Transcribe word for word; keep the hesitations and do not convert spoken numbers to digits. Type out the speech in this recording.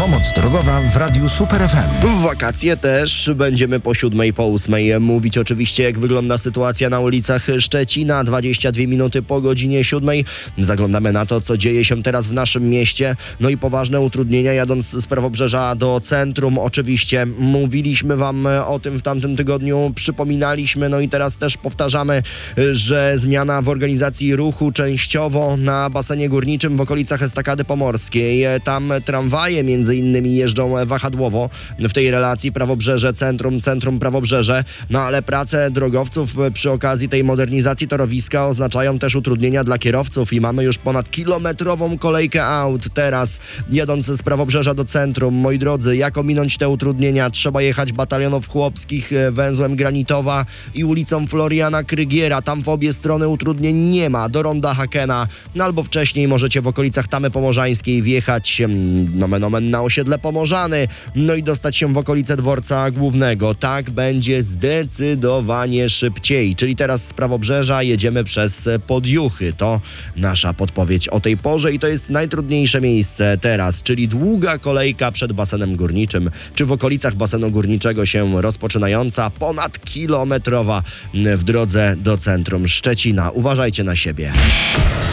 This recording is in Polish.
Pomoc drogowa w Radiu Super F M. W wakacje też będziemy po siódmej, po ósmej mówić oczywiście, jak wygląda sytuacja na ulicach Szczecina. dwadzieścia dwie minuty po godzinie siódmej. Zaglądamy na to, co dzieje się teraz w naszym mieście. No i poważne utrudnienia jadąc z Prawobrzeża do centrum. Oczywiście mówiliśmy wam o tym w tamtym tygodniu, przypominaliśmy, no i teraz też powtarzamy, że zmiana w organizacji ruchu częściowo na basenie górniczym w okolicach Estakady Pomorskiej. Tam tramwaje między innymi jeżdżą wahadłowo w tej relacji Prawobrzeże, centrum, centrum, Prawobrzeże. No ale prace drogowców przy okazji tej modernizacji torowiska oznaczają też utrudnienia dla kierowców i mamy już ponad kilometrową kolejkę aut teraz jadąc z Prawobrzeża do centrum. Moi drodzy, jak ominąć te utrudnienia? Trzeba jechać Batalionów Chłopskich węzłem Granitowa i ulicą Floriana Krygiera. Tam w obie strony utrudnień nie ma. Do ronda Hakena. No albo wcześniej możecie w okolicach Tamy Pomorzańskiej wjechać nomen omen na osiedle Pomorzany, no i dostać się w okolice dworca głównego. Tak będzie zdecydowanie szybciej. Czyli teraz z Prawobrzeża jedziemy przez Podjuchy. To nasza podpowiedź o tej porze i to jest najtrudniejsze miejsce teraz, czyli długa kolejka przed basenem górniczym, czy w okolicach basenu górniczego się rozpoczynająca, ponad kilometrowa w drodze do centrum Szczecina. Uważajcie na siebie.